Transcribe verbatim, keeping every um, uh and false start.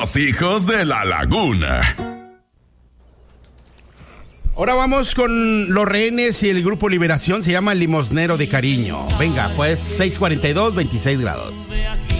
Los hijos de la laguna. Ahora vamos con los rehenes y el grupo Liberación. Se llama El Limosnero de Cariño. Venga, pues seis cuarenta y dos, veintiséis grados.